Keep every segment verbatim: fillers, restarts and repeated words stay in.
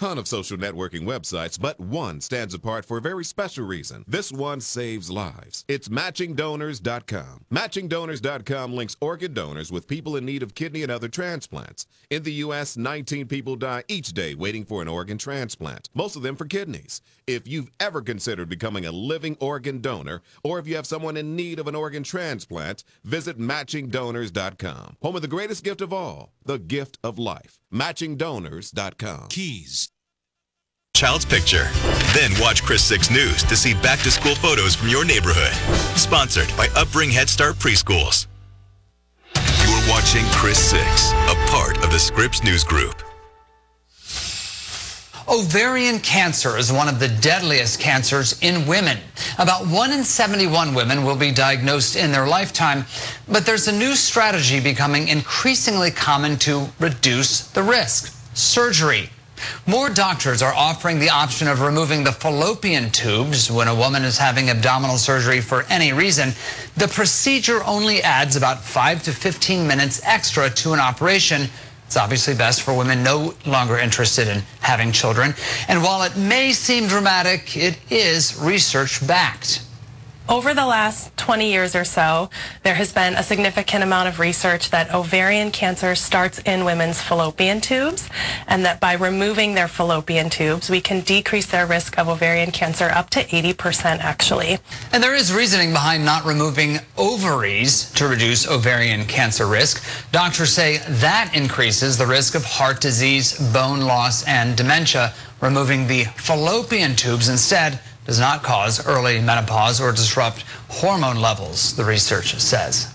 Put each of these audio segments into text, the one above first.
ton of social networking websites, but one stands apart for a very special reason. This one saves lives. It's matching donors dot com. matching donors dot com links organ donors with people in need of kidney and other transplants. In the U S, nineteen people die each day waiting for an organ transplant, most of them for kidneys. If you've ever considered becoming a living organ donor, or if you have someone in need of an organ transplant, visit matching donors dot com. Home of the greatest gift of all, the gift of life. matching donors dot com. Keys. Child's picture. Then watch Chris six News to see back-to-school photos from your neighborhood. Sponsored by Upbring Head Start Preschools. You're watching Chris six, a part of the Scripps News Group. Ovarian cancer is one of the deadliest cancers in women. About one in seventy-one women will be diagnosed in their lifetime, but there's a new strategy becoming increasingly common to reduce the risk: surgery. More doctors are offering the option of removing the fallopian tubes when a woman is having abdominal surgery for any reason. The procedure only adds about five to fifteen minutes extra to an operation. It's obviously best for women no longer interested in having children. And while it may seem dramatic, it is research-backed. Over the last twenty years or so, there has been a significant amount of research that ovarian cancer starts in women's fallopian tubes, and that by removing their fallopian tubes, we can decrease their risk of ovarian cancer up to eighty percent, actually. And there is reasoning behind not removing ovaries to reduce ovarian cancer risk. Doctors say that increases the risk of heart disease, bone loss, and dementia. Removing the fallopian tubes instead does not cause early menopause or disrupt hormone levels, the research says.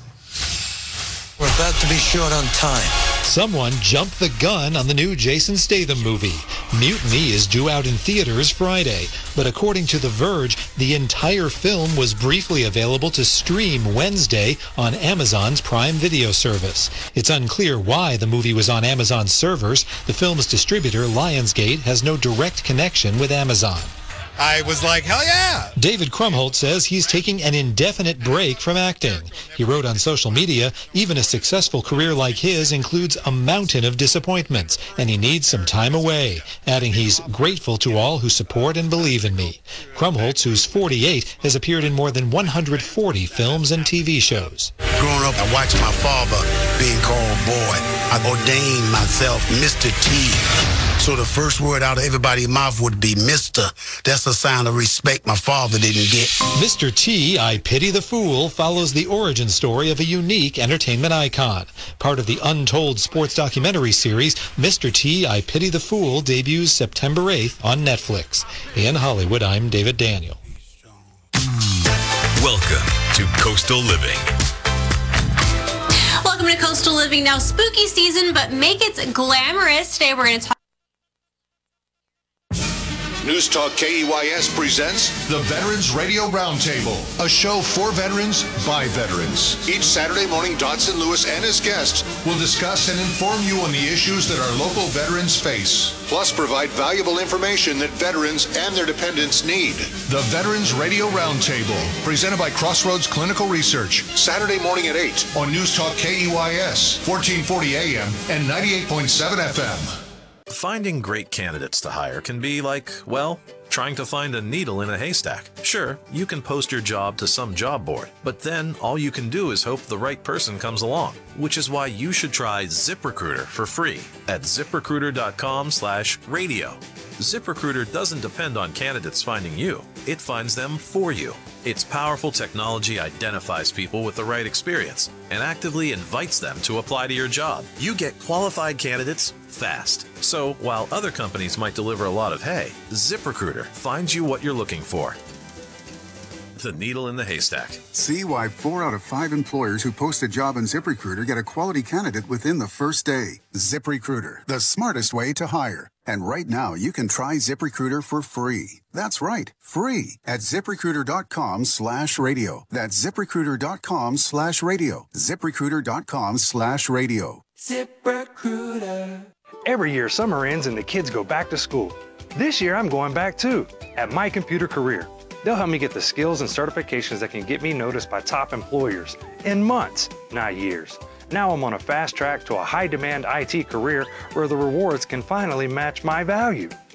We're about to be short on time. Someone jumped the gun on the new Jason Statham movie. Mutiny is due out in theaters Friday, but according to The Verge, the entire film was briefly available to stream Wednesday on Amazon's Prime Video service. It's unclear why the movie was on Amazon's servers. The film's distributor, Lionsgate, has no direct connection with Amazon. I was like, hell yeah! David Krumholtz says he's taking an indefinite break from acting. He wrote on social media, even a successful career like his includes a mountain of disappointments, and he needs some time away, adding he's grateful to all who support and believe in me. Krumholtz, who's forty-eight, has appeared in more than one hundred forty films and T V shows. Growing up, I watched my father being called boy. I ordained myself Mister T. So the first word out of everybody's mouth would be Mister That's a sign of respect my father didn't get. Mister T, I Pity the Fool, follows the origin story of a unique entertainment icon. Part of the Untold sports documentary series, Mister T, I Pity the Fool debuts September eighth on Netflix. In Hollywood, I'm David Daniel. Welcome to Coastal Living. Welcome to Coastal Living. Now, spooky season, but make it glamorous. Today we're going to talk. News Talk K E Y S presents the Veterans Radio Roundtable, a show for veterans by veterans. Each Saturday morning, Dodson Lewis and his guests will discuss and inform you on the issues that our local veterans face, plus provide valuable information that veterans and their dependents need. The Veterans Radio Roundtable, presented by Crossroads Clinical Research, Saturday morning at eight on News Talk K E Y S, fourteen forty A M and ninety-eight point seven F M. Finding great candidates to hire can be like, well, trying to find a needle in a haystack. Sure, you can post your job to some job board, but then all you can do is hope the right person comes along, which is why you should try ZipRecruiter for free at ziprecruiter.com slash radio. ZipRecruiter doesn't depend on candidates finding you. It finds them for you. Its powerful technology identifies people with the right experience and actively invites them to apply to your job. You get qualified candidates fast. So while other companies might deliver a lot of hay, ZipRecruiter finds you what you're looking for. The needle in the haystack. See why four out of five employers who post a job on ZipRecruiter get a quality candidate within the first day. ZipRecruiter, the smartest way to hire. And right now, you can try ZipRecruiter for free. That's right, free at ZipRecruiter.com slash radio. That's ZipRecruiter.com slash radio. ZipRecruiter.com slash radio. ZipRecruiter. Every year, summer ends and the kids go back to school. This year, I'm going back too, at My Computer Career. They'll help me get the skills and certifications that can get me noticed by top employers in months, not years. Now I'm on a fast track to a high-demand I T career where the rewards can finally match my value.